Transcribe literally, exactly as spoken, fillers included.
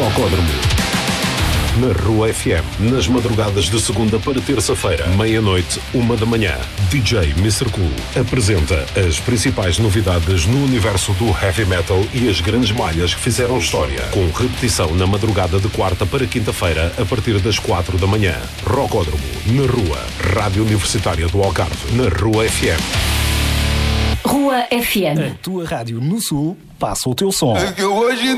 Rocódromo. Na Rua F M, nas madrugadas de segunda para terça-feira, meia-noite, uma da manhã, D J mister Cool apresenta as principais novidades no universo do heavy metal e as grandes malhas que fizeram história, com repetição na madrugada de quarta para quinta-feira, a partir das quatro da manhã. Rocódromo, na Rua, Rádio Universitária do Algarve, na Rua F M. Rua F M. A tua rádio no Sul passa o teu som. É que hoje